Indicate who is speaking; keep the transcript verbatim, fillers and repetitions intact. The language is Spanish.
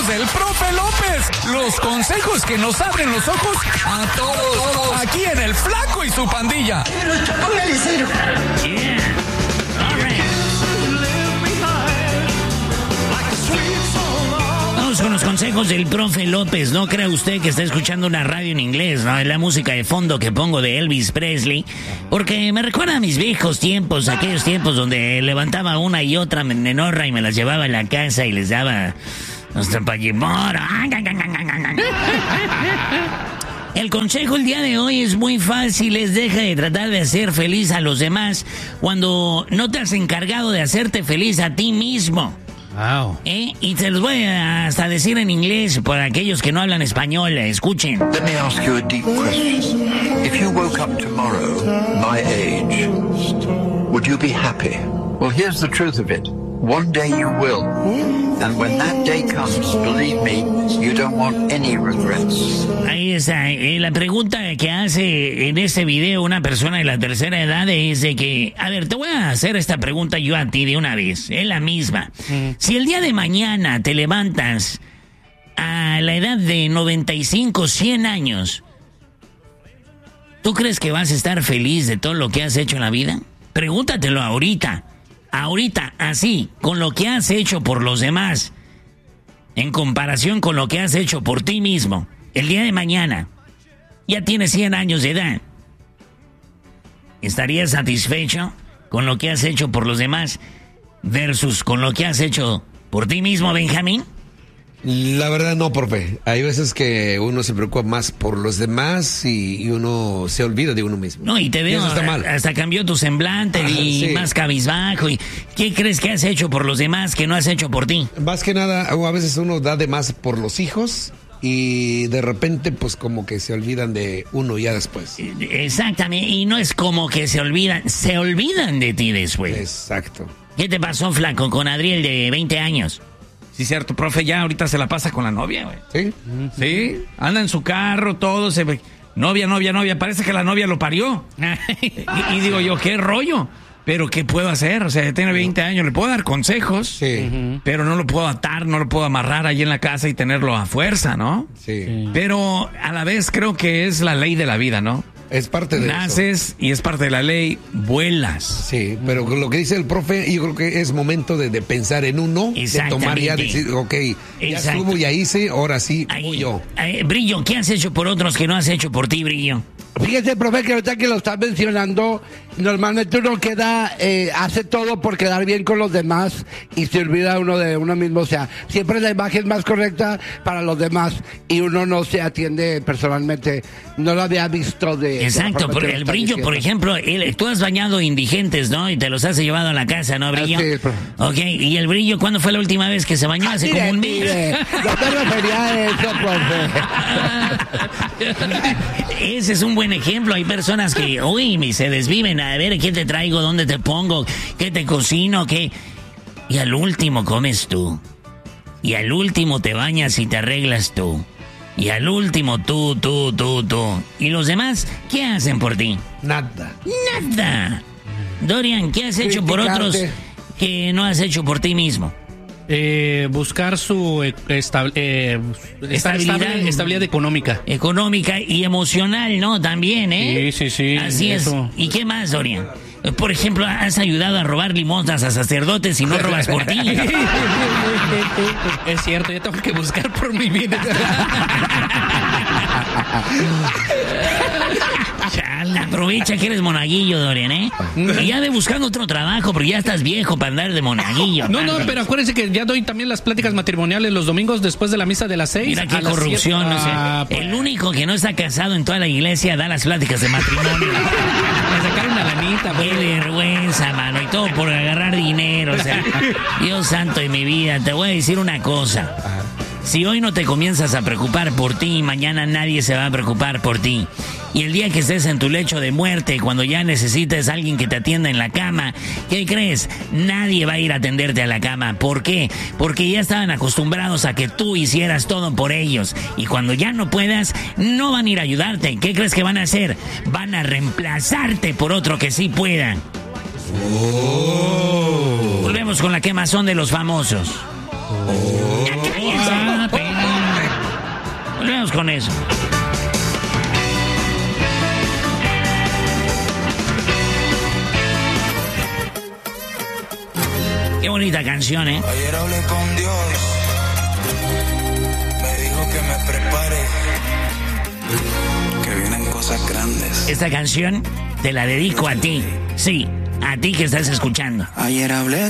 Speaker 1: consejos del profe López. Los consejos que nos abren los ojos a todos. Aquí en El Flaco y su Pandilla.
Speaker 2: Pero póngale cero.
Speaker 3: Yeah. All right. Vamos con los consejos del profe López. No crea usted que está escuchando una radio en inglés, ¿no? Es la música de fondo que pongo de Elvis Presley, porque me recuerda a mis viejos tiempos, aquellos tiempos donde levantaba una y otra menorra y me las llevaba a la casa y les daba nuestra payimora. El consejo el día de hoy es muy fácil, es deja de tratar de hacer feliz a los demás cuando no te has encargado de hacerte feliz a ti mismo.
Speaker 4: Wow.
Speaker 3: ¿Eh? Y te los voy a hasta decir en inglés para aquellos que no hablan español. Escuchen.
Speaker 5: Let me ask you a deep question. If you woke up tomorrow, my age, would you be happy? Well, here's the truth of it. One day you will. And when that day comes, believe me, you don't want any regrets.
Speaker 3: Ahí está. Eh, la pregunta que hace en este video una persona de la tercera edad es de que... A ver, te voy a hacer esta pregunta yo a ti de una vez. Es la misma. Mm. Si el día de mañana te levantas a la edad de noventa y cinco, cien años, ¿tú crees que vas a estar feliz de todo lo que has hecho en la vida? Pregúntatelo ahorita. Ahorita, así, con lo que has hecho por los demás, en comparación con lo que has hecho por ti mismo, el día de mañana, ya tienes cien años de edad. ¿Estarías satisfecho con lo que has hecho por los demás versus con lo que has hecho por ti mismo, Benjamín?
Speaker 6: La verdad no, profe. Hay veces que uno se preocupa más por los demás y, y uno se olvida de uno mismo.
Speaker 3: No, y te veo,
Speaker 6: y eso está mal.
Speaker 3: Hasta cambió tu semblante. Ajá, y sí. Más cabizbajo. Y ¿qué crees que has hecho por los demás que no has hecho por ti?
Speaker 6: Más que nada, a veces uno da de más por los hijos y de repente pues como que se olvidan de uno ya después.
Speaker 3: Exactamente, y no es como que se olvidan, se olvidan de ti después.
Speaker 6: Exacto.
Speaker 3: ¿Qué te pasó, flaco, con Adriel de veinte años?
Speaker 1: Sí, cierto, profe, ya ahorita se la pasa con la novia, güey.
Speaker 6: ¿Sí?
Speaker 1: Sí, anda en su carro, todo, se ve... Novia, novia, novia, parece que la novia lo parió. y, y digo yo, ¿qué rollo? Pero ¿qué puedo hacer? O sea, tiene veinte años, le puedo dar consejos,
Speaker 6: sí.
Speaker 1: Pero no lo puedo atar, no lo puedo amarrar ahí en la casa y tenerlo a fuerza, ¿no?
Speaker 6: Sí.
Speaker 4: Sí.
Speaker 1: Pero a la vez creo que es la ley de la vida, ¿no?
Speaker 6: Es parte de
Speaker 1: Naces
Speaker 6: eso.
Speaker 1: y es parte de la ley, vuelas.
Speaker 6: Sí, pero con lo que dice el profe, yo creo que es momento de, de pensar en uno, de tomar ya, decir, ok, ya
Speaker 3: Exacto.
Speaker 6: estuvo, ya hice, ahora sí,
Speaker 3: Ahí,
Speaker 6: voy yo.
Speaker 3: Ahí, Brillo, ¿qué has hecho por otros que no has hecho por ti, Brillo?
Speaker 7: Fíjese, profe, que ahorita que lo estás mencionando, normalmente uno queda, eh, hace todo por quedar bien con los demás y se olvida uno de uno mismo. O sea, siempre la imagen más correcta para los demás y uno no se atiende personalmente. No lo había visto de...
Speaker 3: Exacto,
Speaker 7: de
Speaker 3: porque el Brillo, diciendo. Por ejemplo, él, tú has bañado indigentes, ¿no? Y te los has llevado a la casa, ¿no, Brillo?
Speaker 7: Sí, profe.
Speaker 3: Ok, ¿y el Brillo cuándo fue la última vez que se bañó? Hace
Speaker 7: Mire,
Speaker 3: como un mes.
Speaker 7: mire, no te refería a eso, profe.
Speaker 3: Ese es un buen ejemplo. Hay personas que, uy, se desviven. A ver, ¿qué te traigo? ¿Dónde te pongo? ¿Qué te cocino? ¿Qué? Y al último comes tú. Y al último te bañas y te arreglas tú. Y al último tú, tú, tú, tú. ¿Y los demás qué hacen por ti?
Speaker 6: Nada.
Speaker 3: Nada. Dorian, ¿qué has hecho por otros que no has hecho por ti mismo?
Speaker 4: Eh, buscar su eh, estab- eh,
Speaker 3: Estabilidad.
Speaker 4: estabilidad, estabilidad económica.
Speaker 3: Económica y emocional, ¿no? También, ¿eh?
Speaker 4: Sí, sí, sí.
Speaker 3: Así
Speaker 4: eso.
Speaker 3: es. ¿Y qué más, Dorian? Por ejemplo, has ayudado a robar limosnas a sacerdotes y no robas por ti.
Speaker 4: Es cierto, yo tengo que buscar por mi vida.
Speaker 3: Chala, aprovecha que eres monaguillo, Dorian, ¿eh? Y ya ve buscando otro trabajo, porque ya estás viejo para andar de monaguillo.
Speaker 4: No, no,
Speaker 3: padre.
Speaker 4: pero acuérdense que ya doy también las pláticas matrimoniales los domingos después de la misa de las seis.
Speaker 3: Mira qué
Speaker 4: a las
Speaker 3: corrupción,
Speaker 4: siete.
Speaker 3: o sea,
Speaker 4: Ah, pues.
Speaker 3: el único que no está casado en toda la iglesia da las pláticas de matrimonio.
Speaker 4: Me sacaron una lanita,
Speaker 3: Qué
Speaker 4: güey.
Speaker 3: vergüenza, mano, y todo por agarrar dinero, o sea, Dios santo de mi vida, te voy a decir una cosa. Si hoy no te comienzas a preocupar por ti, mañana nadie se va a preocupar por ti. Y el día que estés en tu lecho de muerte, cuando ya necesites a alguien que te atienda en la cama, ¿qué crees? Nadie va a ir a atenderte a la cama. ¿Por qué? Porque ya estaban acostumbrados a que tú hicieras todo por ellos. Y cuando ya no puedas, no van a ir a ayudarte. ¿Qué crees que van a hacer? Van a reemplazarte por otro que sí pueda. Oh. Volvemos con la quemazón de los famosos.
Speaker 4: Oh.
Speaker 3: Ya cállense. Volvemos con eso. Qué bonita canción, ¿eh?
Speaker 2: Ayer hablé con Dios, me dijo que me prepare, que vienen cosas grandes.
Speaker 3: Esta canción te la dedico a ti, sí, a ti que estás escuchando.
Speaker 2: Ayer hablé